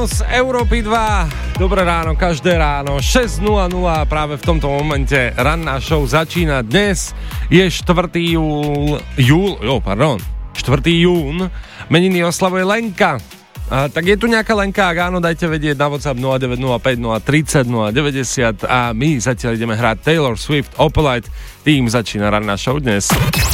ráno z Európy 2. Dobré ráno, každé ráno, 6:00 práve v tomto momente ranná show začína. Dnes je 4. jún, meniny oslavuje Lenka. Tak je tu nejaká Lenka, ak áno, dajte vedieť na WhatsApp 0905 030 090 a my zatiaľ ideme hrať Taylor Swift Opalite. Tým začína ranná show dnes.